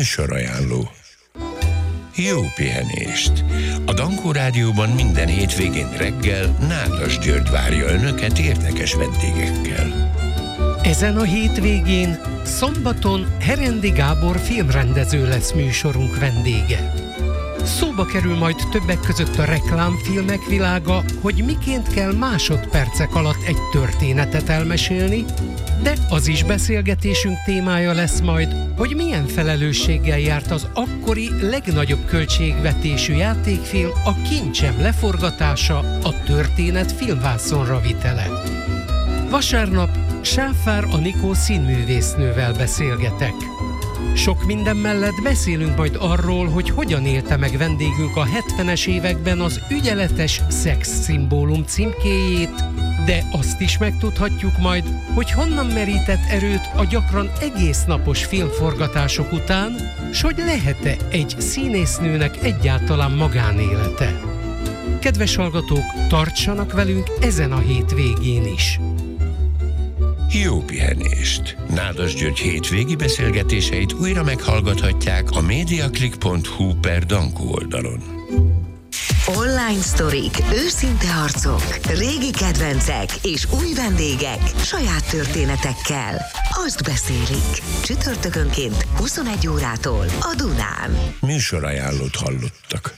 Műsorajánló. Jó pihenést! A Dankó Rádióban minden hétvégén reggel Nádas György várja önöket érdekes vendégekkel. Ezen a hétvégén, szombaton Herendi Gábor filmrendező lesz műsorunk vendége. Szóba kerül majd többek között a reklámfilmek világa, hogy miként kell másodpercek alatt egy történetet elmesélni, de az is beszélgetésünk témája lesz majd, hogy milyen felelősséggel járt az akkori legnagyobb költségvetésű játékfilm, a Kincsem leforgatása, a történet filmvászonra vitele. Vasárnap Sáfár Anikó színművésznővel beszélgetek. Sok minden mellett beszélünk majd arról, hogy hogyan élte meg vendégünk a 70-es években az ügyeletes szexszimbólum címkéjét, de azt is megtudhatjuk majd, hogy honnan merített erőt a gyakran egész napos filmforgatások után, s hogy lehet-e egy színésznőnek egyáltalán magánélete. Kedves hallgatók, tartsanak velünk ezen a hétvégén is! Jó pihenést! Nádas György hétvégi beszélgetéseit újra meghallgathatják a mediaclick.hu/Dankó oldalon. Online sztorik, őszinte arcok, régi kedvencek és új vendégek saját történetekkel. Azt beszélik. Csütörtökönként 21 órától a Dunán. Műsorajánlót hallottak.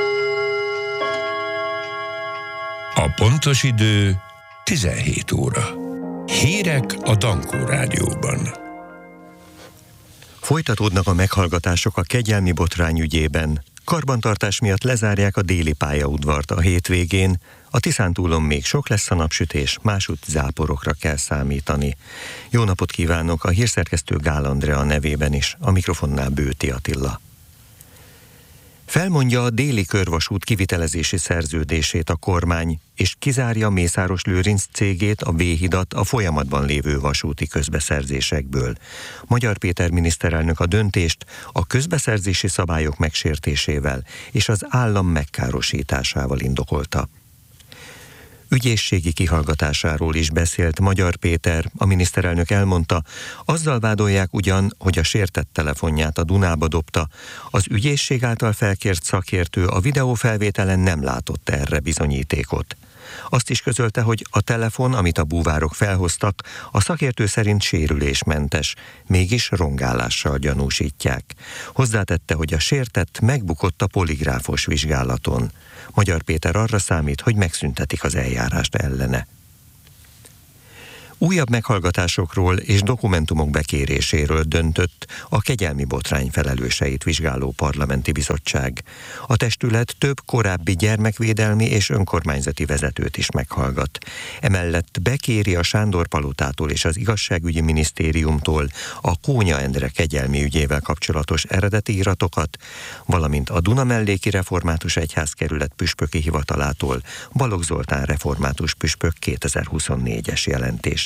A pontos idő 17 óra. Hírek a Dankó Rádióban. Folytatódnak a meghallgatások a kegyelmi botrány ügyében. Karbantartás miatt lezárják a déli pályaudvart a hétvégén. A Tiszántúlon még sok lesz a napsütés, másútt záporokra kell számítani. Jó napot kívánok, a hírszerkesztő Gál Andrea nevében is, a mikrofonnál Bőti Attila. Felmondja a déli körvasút kivitelezési szerződését a kormány, és kizárja Mészáros Lőrinc cégét, a V-hidat a folyamatban lévő vasúti közbeszerzésekből. Magyar Péter miniszterelnök a döntést a közbeszerzési szabályok megsértésével és az állam megkárosításával indokolta. Ügyészségi kihallgatásáról is beszélt Magyar Péter, a miniszterelnök elmondta, azzal vádolják ugyan, hogy a sértett telefonját a Dunába dobta, az ügyészség által felkért szakértő a videófelvételen nem látott erre bizonyítékot. Azt is közölte, hogy a telefon, amit a búvárok felhoztak, a szakértő szerint sérülésmentes, mégis rongálással gyanúsítják. Hozzátette, hogy a sértett megbukott a poligráfos vizsgálaton. Magyar Péter arra számít, hogy megszüntetik az eljárást ellene. Újabb meghallgatásokról és dokumentumok bekéréséről döntött a kegyelmi botrány felelőseit vizsgáló parlamenti bizottság. A testület több korábbi gyermekvédelmi és önkormányzati vezetőt is meghallgat. Emellett bekéri a Sándor-palotától és az igazságügyi minisztériumtól a Kónya Endre kegyelmi ügyével kapcsolatos eredeti iratokat, valamint a Dunamelléki Református Egyházkerület püspöki hivatalától Balogh Zoltán református püspök 2024-es jelentését.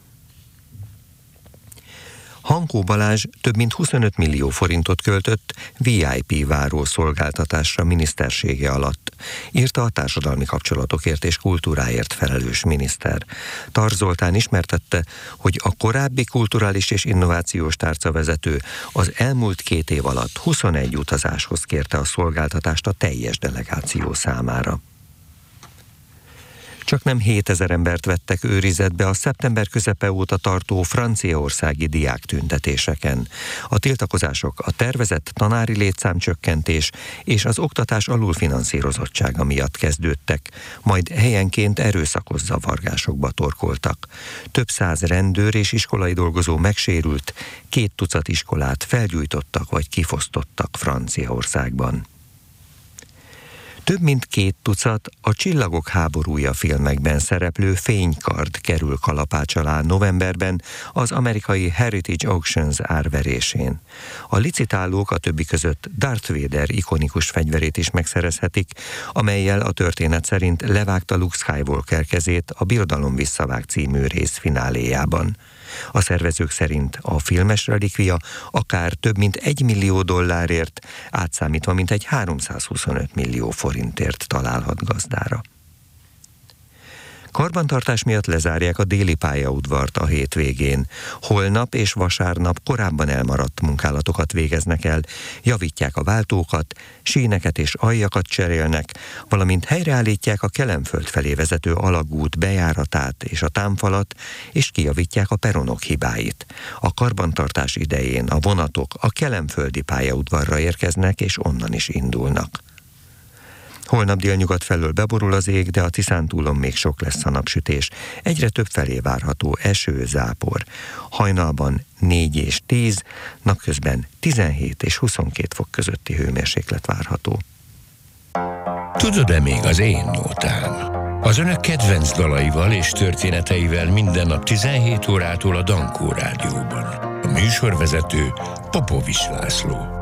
Hankó Balázs több mint 25 millió forintot költött VIP váró szolgáltatásra minisztersége alatt, írta a társadalmi kapcsolatokért és kultúráért felelős miniszter. Tar Zoltán ismertette, hogy a korábbi kulturális és innovációs tárcavezető az elmúlt 2 év alatt 21 utazáshoz kérte a szolgáltatást a teljes delegáció számára. Csaknem 7000 embert vettek őrizetbe a szeptember közepe óta tartó franciaországi diáktüntetéseken. A tiltakozások a tervezett tanári létszámcsökkentés és az oktatás alulfinanszírozottsága miatt kezdődtek, majd helyenként erőszakos zavargásokba torkoltak. Több száz rendőr és iskolai dolgozó megsérült, 2 tucat iskolát felgyújtottak vagy kifosztottak Franciaországban. Több mint 2 tucat a Csillagok háborúja filmekben szereplő fénykard kerül kalapács alá novemberben az amerikai Heritage Auctions árverésén. A licitálók a többi között Darth Vader ikonikus fegyverét is megszerezhetik, amellyel a történet szerint levágta Luke Skywalker kezét a Birodalom visszavág című rész fináléjában. A szervezők szerint a filmes relikvia akár több mint $1 millió, átszámítva mintegy 325 millió forintért találhat gazdára. Karbantartás miatt lezárják a déli pályaudvart a hétvégén. Holnap és vasárnap korábban elmaradt munkálatokat végeznek el, javítják a váltókat, síneket és aljakat cserélnek, valamint helyreállítják a Kelenföld felé vezető alagút bejáratát és a támfalat, és kijavítják a peronok hibáit. A karbantartás idején a vonatok a kelenföldi pályaudvarra érkeznek, és onnan is indulnak. Holnap délnyugat felől beborul az ég, de a Tiszántúlon még sok lesz a napsütés. Egyre több felé várható eső, zápor. Hajnalban 4 és 10, napközben 17 és 22 fok közötti hőmérséklet várható. Tudod-e még az én nótám? Az önök kedvenc dalaival és történeteivel minden nap 17 órától a Dankó Rádióban. A műsorvezető Popovics László.